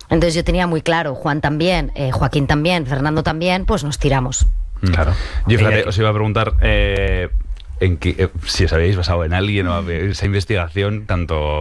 Entonces yo tenía muy claro, Juan también, Joaquín también, Fernando también, pues nos tiramos. Claro. Yo, fíjate, os iba a preguntar si os habéis basado en alguien o esa investigación, tanto